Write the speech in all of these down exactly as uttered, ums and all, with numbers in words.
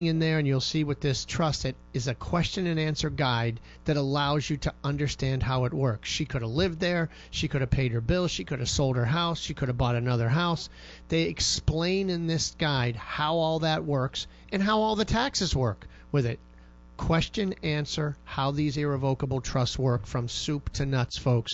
in there, and you'll see with this trust, it is a question and answer guide that allows you to understand how it works. She could have lived there. She could have paid her bills. She could have sold her house. She could have bought another house. They explain in this guide how all that works and how all the taxes work with it. Question, answer, how these irrevocable trusts work from soup to nuts, folks.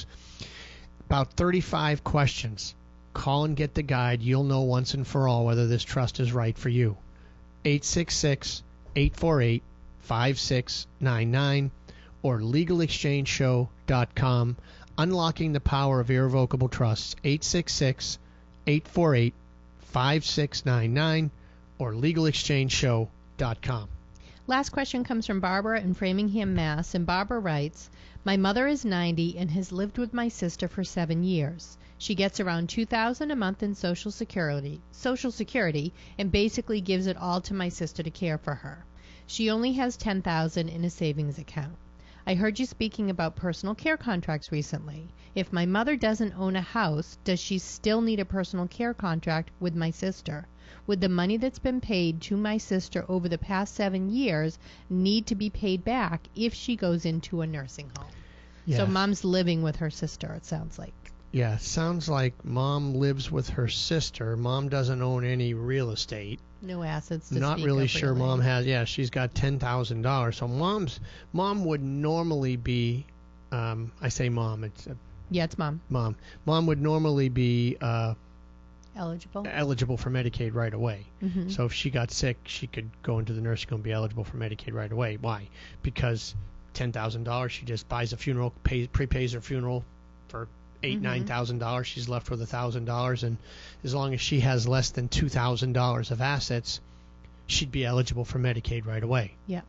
About thirty-five questions. Call and get the guide. You'll know once and for all whether this trust is right for you. eight six six, eight four eight, five six nine nine or legal exchange show dot com. Unlocking the power of irrevocable trusts. eight six six, eight four eight, five six nine nine or legal exchange show dot com. Last question comes from Barbara in Framingham, Mass. And Barbara writes, my mother is ninety and has lived with my sister for seven years. She gets around two thousand dollars a month in Social Security, Social Security and basically gives it all to my sister to care for her. She only has ten thousand dollars in a savings account. I heard you speaking about personal care contracts recently. If my mother doesn't own a house, does she still need a personal care contract with my sister? Would the money that's been paid to my sister over the past seven years need to be paid back if she goes into a nursing home? Yeah. So mom's living with her sister, it sounds like. Yeah, sounds like mom lives with her sister. Mom doesn't own any real estate. No assets to Not speak really of, sure really. mom has. Yeah, she's got ten thousand dollars. So mom's mom would normally be, um, I say mom, it's uh, Yeah, it's mom. mom. Mom would normally be uh, Eligible? eligible for Medicaid right away. Mm-hmm. So if she got sick, she could go into the nursing home and be eligible for Medicaid right away. Why? Because ten thousand dollars, she just buys a funeral, pays, prepays her funeral for eight, Mm-hmm. nine thousand dollars. She's left with a thousand dollars, and as long as she has less than two thousand dollars of assets, she'd be eligible for Medicaid right away. Yeah.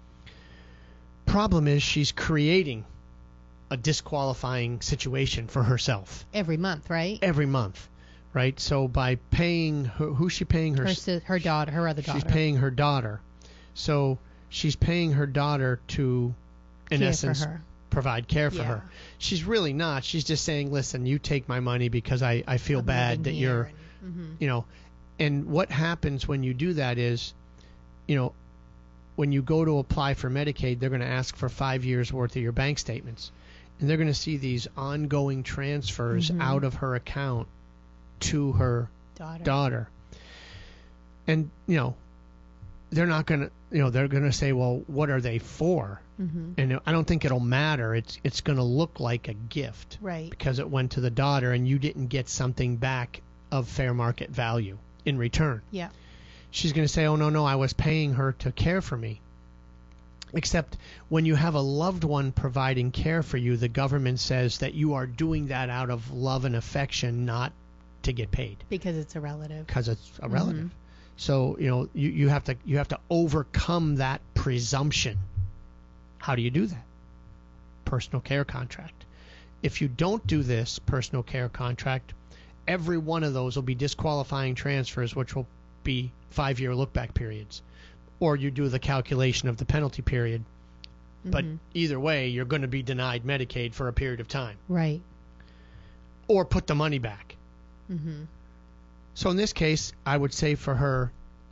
Problem is, she's creating a disqualifying situation for herself Every month, right? every month, right? So by paying her, who's she paying her? Her, si- her daughter, her other daughter. She's paying her daughter. So she's paying her daughter to, in Care essence, for her. provide care for Yeah. her. She's really not. She's just saying, listen, you take my money because I, I feel I'm bad living that here you're, and- mhm. you know. And what happens when you do that is, you know, when you go to apply for Medicaid, they're going to ask for five years worth of your bank statements. And they're going to see these ongoing transfers Mhm. out of her account to her daughter. daughter. And, you know, they're not going to, you know, they're going to say, well, what are they for? Mm-hmm. And I don't think it'll matter. It's it's going to look like a gift Right. because it went to the daughter and you didn't get something back of fair market value in return. Yeah. She's going to say, oh, no, no, I was paying her to care for me. Except when you have a loved one providing care for you, the government says that you are doing that out of love and affection, not to get paid, Because it's a relative. because it's a relative. Mhm. So, you know, you, you have to you have to overcome that presumption. How do you do that? Personal care contract. If you don't do this personal care contract, every one of those will be disqualifying transfers, which will be five-year look-back periods. Or you do the calculation of the penalty period. But Mhm. either way, you're going to be denied Medicaid for a period of time. Right. Or put the money back. Mm-hmm. So in this case, I would say for her,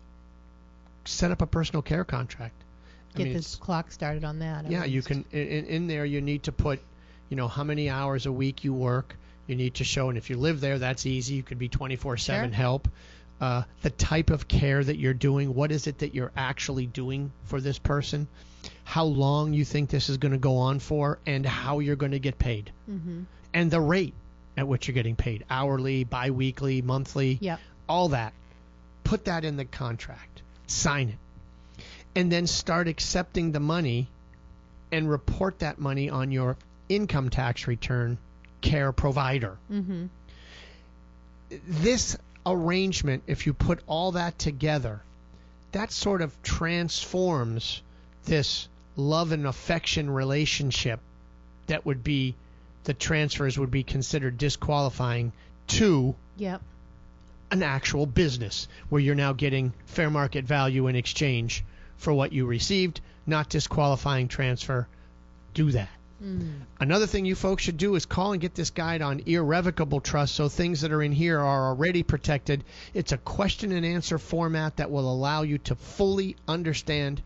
set up a personal care contract. I Get mean, this it's- clock started on that. at Yeah, you least. can. In, in there, you need to put, you know, how many hours a week you work. You need to show, and if you live there, that's easy. You could be twenty-four seven Sure. help. Uh, the type of care that you're doing. What is it that you're actually doing for this person? How long you think this is going to go on for, and how you're going to get paid, Mm-hmm. and the rate at which you're getting paid, hourly, biweekly, monthly, Yep. all that. Put that in the contract. Sign it. And then start accepting the money and report that money on your income tax return care provider. Mm-hmm. This arrangement, if you put all that together, that sort of transforms this love and affection relationship that would be, the transfers would be considered disqualifying, to Yep. an actual business where you're now getting fair market value in exchange for what you received, not disqualifying transfer. Do that. Mm. Another thing you folks should do is call and get this guide on irrevocable trust, so things that are in here are already protected. It's a question and answer format that will allow you to fully understand